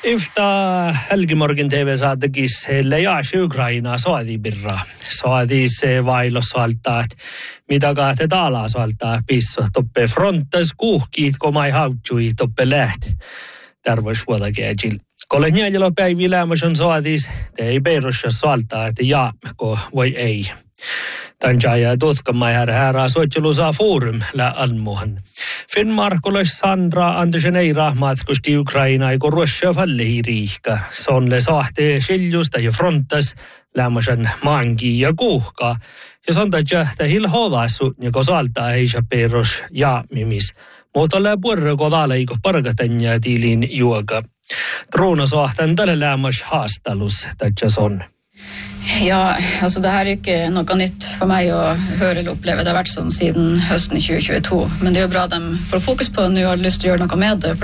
Ifta Helgimorgen TV-saadakis leijaasi Ukrainaa soadibirra. Soadis vailosaltaat, mitä kaate taalasaltaa pisso toppe frontas kuhkiit komai hautsui toppe läht. Tarvoisvuotakeejil. Kolle njäjälo päivi lämmösen soadis, te ei perussa saltaa, että jaamko voi ei. Tanjaja tutkamai härää soitselusaa forum lä almuhan. Finnmarkolas Sandra Andersen ei rahmatkusti Ukraina eikä Russia falli riihka. Sonle sahte skiljusta ja frontas lämmösen maanki ja kuhka. Ja sonta jähtä hilhodaissu, joka saltaa eisä perus jaamimis. Mutta lä puolella kodalla eikö parkatan ja tilin juoka. Truuna sahtan tälle lämmös haastalus, tätä son. Ja, alltså det här är ju något nytt för mig att höra eller uppleva. Det har varit sån sedan hösten 2022. Men det är ju bra att de får fokus på nu och har lust att göra något med det. För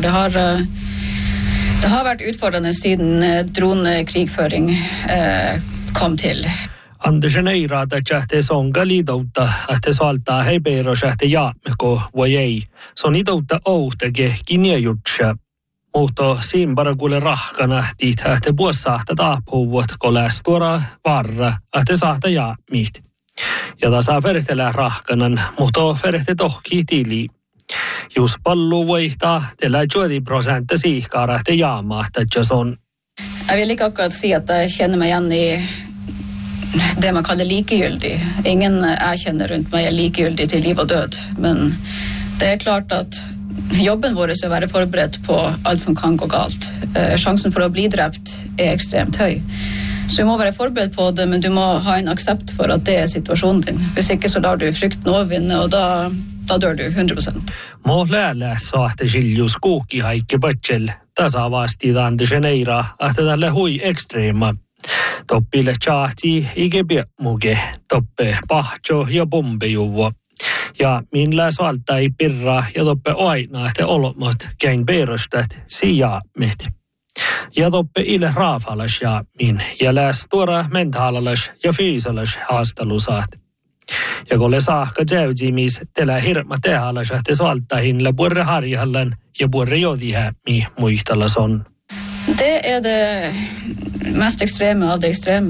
det har varit utfordrande sedan dronekrigföring kom till. Andersen ei raata jähte songa liitoutta, että saltaa heipeiro jähte jaameko voi ei. Se on itoutta ouhtake kinjajutsa. Mutta siinä bara kuule rahkana tiitä, että puossahta taapuvat koläs tuora varra, että saahta jaamit. Ja ta saa vertelää rahkanan, mutta verte tohki tili. Jos pallu voihtaa, teillä 20% siihkaara, että jaamaa, että se on. Jag vill akkurat säga att jag känner mig igen i det man kallar likegyldig. Ingen erkänner runt mig är likegyldig till liv och död. Men det är klart att jobben vår är att vara förberedd på allt som kan gå galt. Chansen för att bli dräpt är extremt hög. Så du må vara förberedd på det, men du må ha en accept för att det är situationen din. Hvis ikke så lar du frykten overvinne, och då dör du 100%. Må läällä saahte siljus kuukki haikki patsel. Tasavasti Andersen ei että tälle hui ekstreema. Toppille tjahti ike muke, toppe pahtjo ja bombejuvo. Ja minä salta ei pirra ja toppe aina, että olomot käin perustat sijaamit. Ja toppe ille raafalas ja min ja läs tuora mentaalalas ja fyysalas haastelusaat. Ja kun le saakka täytimis, telä hirma tehalas, että saltahin la burre harjallan ja burre jodihämmi muistalas on. Det är det mest extrema av det extrema.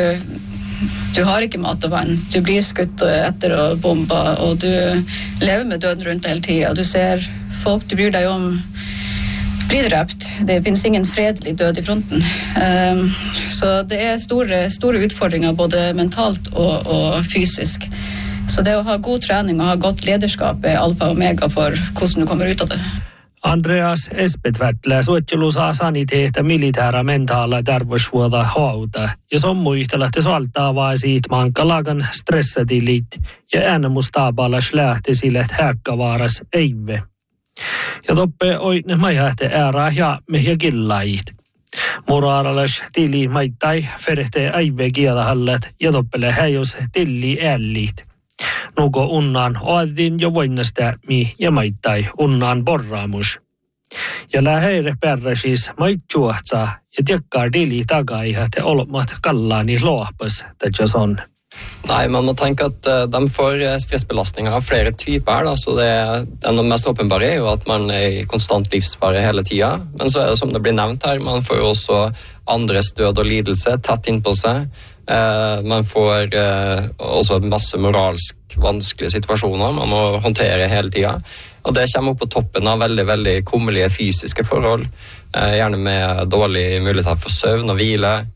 Du har inte mat och vann. Du blir skutt och äter och bomba och du lever med döden runt hela tiden. Du ser folk du bryr dig om blir dräpt. Det finns ingen fredlig död i fronten. Så det är stora utfordringar både mentalt och fysiskt. Så det att ha god träning och ha gott ledarskap är alfa och omega för hur du kommer ut av det. Andreas Espetvätlä suottelusaa saniteetä militäära mentaala tarvosvuota hauta. Ja se on muistella, että saltaa vaan siitä mankalagan stressatilit ja äänemustaapallas lähti sille, että häkkavaaras eive. Ja toppe oitne majahte äärää ja mehiä killait. Muraaralas tili maittai ferehte aive kielahallat ja toppele häjus tilli ällit. Nuko unnaan oadin jo voinnastäämi ja maittai unnaan borraamus. Ja läheire pärräsis maitsuahtsa ja tiekkaa dili takaihat ja olmat kallaani loahpas, tätä on. Nej, man må tänka att de får stressbelastningar av flera typer. Da. Så det mest åpenbare är ju att man är i konstant livsfara hela tiden. Men så är det som det blir nämnt här, man får också andres död och lidelse tätt in på sig. Man får också masse moralsk vanskelige situationer man må håndtere hele tiden. Og det kommer opp på toppen av veldig, veldig kummerlige fysiske forhold. Gjerne med dårlig mulighet for søvn og hvile.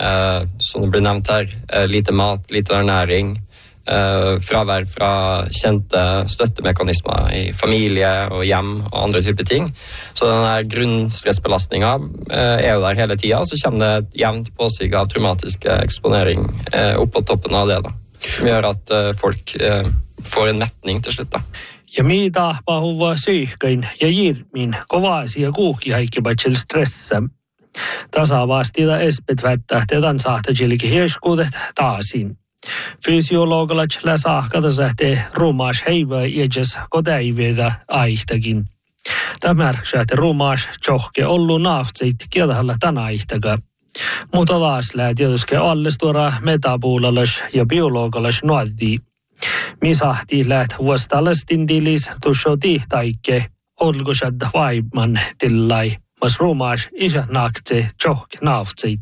Som det blir nevnt her, lite mat, lite ernæring, fravær fra kjente støttemekanismer i familie og hjem og andre typer ting. Så denne grunnstressbelastningen er jo der hele tiden, og så kommer det et jevnt påsig av traumatisk eksponering opp på toppen av det da. Som gjør at folk får en mättning till slut. Ja mitä pahuva syyhköin ja jirmin kovaasi ja kuukihaikkipatsel stressa. Tasavastida Espetvättä tedan sahtajilki hieskuudet taasin. Fysiologalat lä saahkata sähte rumaas heivä iäjes kodäivetä aihtakin. Tämärksä, että rumaas tjohke ollu naahtseit kielahalla tänä aihtaga. Mutta taas lää tietysti alles tuora metabuulalas ja biologalas nuoddi. Misahti läht vuostallastin dilis tusho tihtaikke olgusad vaibman tillai mas rumas isä naktse tjohk naavtsit.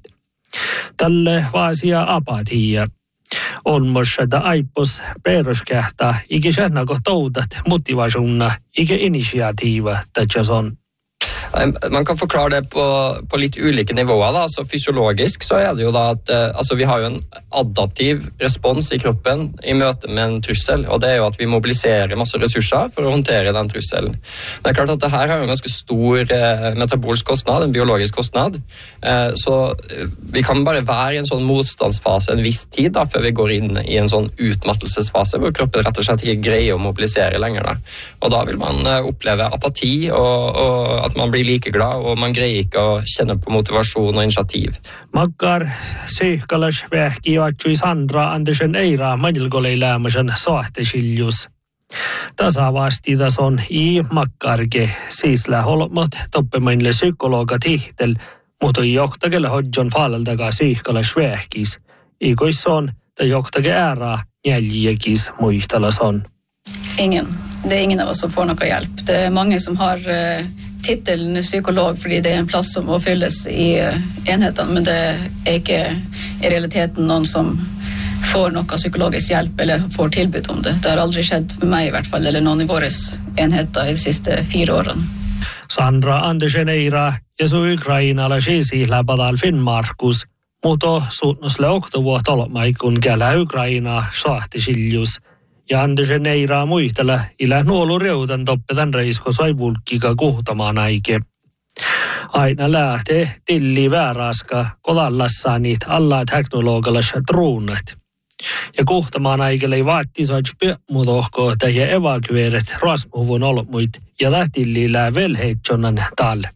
Tälle vaasia apatia. On mossada aippos peruskähtä, ikä sähnäko toudat motivationerna, ikä initiativa, tätsäs on. Man kan forklare det på litt ulike nivåer. Da. Så fysiologisk så det jo da at vi har jo en adaptiv respons i kroppen i møte med en trussel, og det jo at vi mobiliserer masse ressurser for å håndtere den trusselen. Det klart at det her har jo en ganske stor metabolsk kostnad, en biologisk kostnad, så vi kan bare være i en sånn motstandsfase en viss tid da, før vi går inn i en sånn utmattelsesfase, hvor kroppen rett og slett ikke greier å mobilisere lenger. Da. Og da vil man oppleve apati, og at man blir like glad, og man greier ikke å kjenne på motivasjon og initiativ. Makkar syyhkalas vähki jatsui Sandra Andersen Eira manilgolei lämmösen saahtesiljus. Tasavastidas on i makkarke siislä holmot toppemainille psykologa tihtel, mutta johtakelle hodjon faaleltakaa syyhkalas vähkis. Ikois on, ta johtake ääraa jäljekis muistalas on. Ingen. Det ingen av oss som får noe hjelp. Det mange som har tittelen psykolog fordi det en plass som må fylles i enhetene, men det ikke i realiteten noen som får noe psykologisk hjelp eller får tilbud om det. Det har aldri skjedd med meg i hvert fall, eller noen i våre enheter i de siste 4 årene. Sandra Andersen Eira ja su Ukrainalla siisillä badal Finnmarkus, mutta suutnosle oktovuot olmaikun kälä Ukraina saahtisiljus. Ja Andersen Eira muistella ilä nuolu reutan toppetan reisko sai vulkkiga kuhtamaan aike. Aina lähtee tilli vääraska kodallassaan niitä alla teknologalassa truunat. Ja kuhtamaan aikelle ei vaattisaats mutohko tähjä evakueeret rasmuvun olmuit ja lähtillillä velheitsonan talle.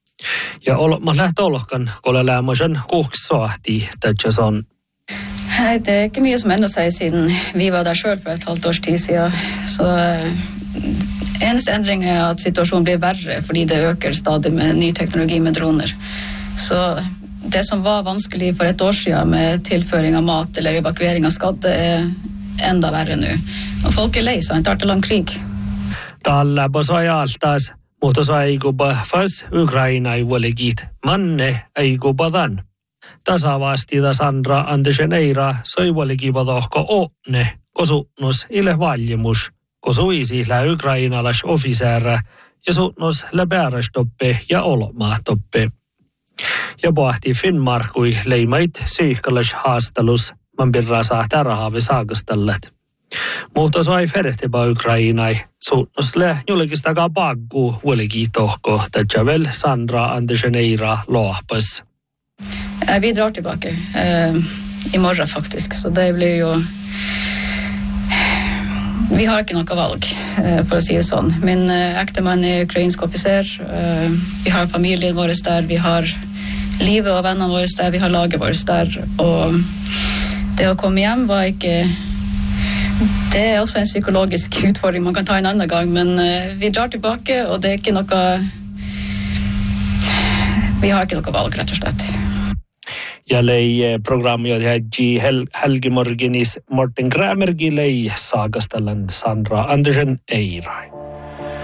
Ja olma lähtolkan kolle lämmösen kuhksoahti tätsäs on. Det er ikke mye som endrer seg siden vi var der selv for et halvt års tid siden. Så eneste endring er at situasjonen blir verre fordi det øker stadig med ny teknologi med droner. Så det som var vanskelig for et år siden med tilføring av mat eller evakuering av skadde er enda verre nå. Og folk er lei, så han tar til lang krig. Tällä posai altaas, mutta sai kupa fas Ukraina ei vuolikit. Manne ei kupadan. Tasavastida Sandra Andersen Eira sai vuolikipadohko onne, kosunnus ile valjemus, kosuisi lä Ukrainalas officerä ja sunnus lä päärästoppe ja olmaatoppe. Ja pohti Finnmarkui leimait syyhkalas haastalus, man pirraa saa tärahaavi saakastallet. Mutta sai ferhtepä Ukrainai, sunnus lä julkistakaa pakkuu vuolikitohko, tätsävel Sandra Andersen Eira lohpas. Vi drar tilbake i morgen faktisk, så det blir jo... Vi har ikke noe valg, for å si det sånn. Min ektemann er ukrainsk offiser, vi har familien vår der, vi har livet og vennene våre der, vi har laget vårt der, og det å komme hjem var ikke... Det er også en psykologisk utfordring man kan ta en annen gang, men vi drar tilbake, og det er ikke noe... Vi har ikke noe valg, rett og slett. Ja lei programjohtaja Helgi Morgenis Morten Kramergi lei saagastellan Sandra Andersen Eira.